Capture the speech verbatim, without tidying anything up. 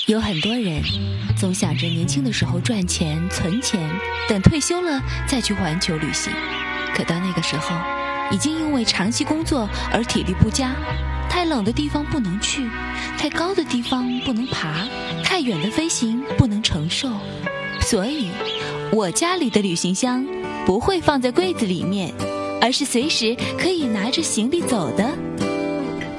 有很多人总想着年轻的时候赚钱存钱，等退休了再去环球旅行，可到那个时候已经因为长期工作而体力不佳，太冷的地方不能去，太高的地方不能爬，太远的飞行不能承受。所以我家里的旅行箱不会放在柜子里面，而是随时可以拿着行李走的。